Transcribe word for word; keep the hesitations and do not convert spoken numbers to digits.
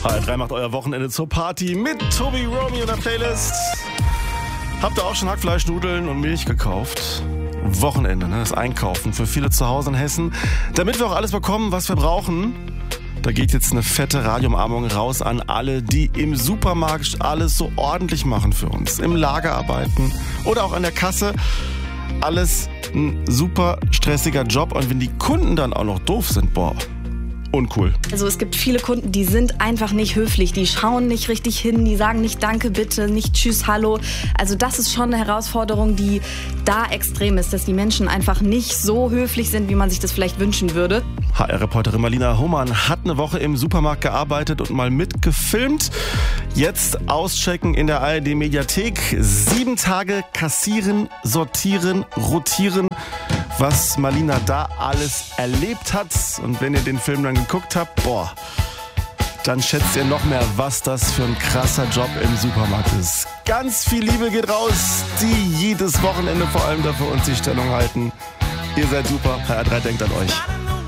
H R drei macht euer Wochenende zur Party mit Tobi Romy in der Playlist. Habt ihr auch schon Hackfleisch, Nudeln und Milch gekauft? Wochenende, ne? Das Einkaufen für viele zu Hause in Hessen. Damit wir auch alles bekommen, was wir brauchen, da geht jetzt eine fette Radioumarmung raus an alle, die im Supermarkt alles so ordentlich machen für uns. Im Lager arbeiten oder auch an der Kasse. Alles ein super stressiger Job. Und wenn die Kunden dann auch noch doof sind, boah, uncool. Also es gibt viele Kunden, die sind einfach nicht höflich, die schauen nicht richtig hin, die sagen nicht Danke, bitte, nicht Tschüss, Hallo. Also das ist schon eine Herausforderung, die da extrem ist, dass die Menschen einfach nicht so höflich sind, wie man sich das vielleicht wünschen würde. H R-Reporterin Marlina Hohmann hat eine Woche im Supermarkt gearbeitet und mal mitgefilmt. Jetzt auschecken in der A R D-Mediathek. Sieben Tage kassieren, sortieren, rotieren. Was Marlina da alles erlebt hat. Und wenn ihr den Film dann geguckt habt, boah, dann schätzt ihr noch mehr, was das für ein krasser Job im Supermarkt ist. Ganz viel Liebe geht raus, die jedes Wochenende vor allem dafür uns die Stellung halten. Ihr seid super, H R drei denkt an euch.